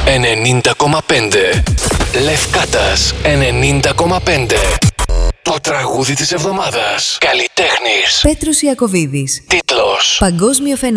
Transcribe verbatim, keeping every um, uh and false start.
ενενήντα κόμμα πέντε. Λευκάτας ενενήντα κόμμα πέντε. Το τραγούδι της εβδομάδας. Καλλιτέχνης Πέτρος Ιακωβίδης. Τίτλος: Παγκόσμιο φαινόμενο.